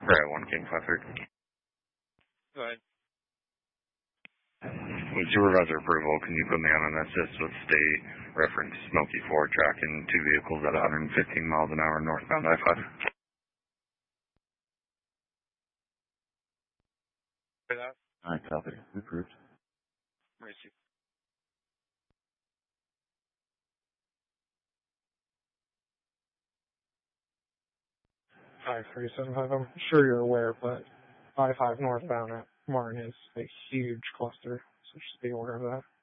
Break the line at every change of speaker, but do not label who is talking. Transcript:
Right, 1 King 5-3.
Go ahead.
With supervisor approval, can you put me on an assist with state reference Smoky 4 tracking 2 vehicles at 115 miles an hour northbound I-5?
Alright, copy. Approved.
Mercy.
I-375, I'm sure you're aware, but I-5 northbound at Martin is a huge cluster, so just be aware of that.